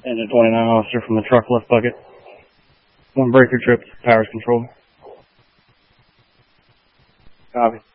Engine 29 officer from the truck left bucket. 1 breaker trip, powers control. Copy.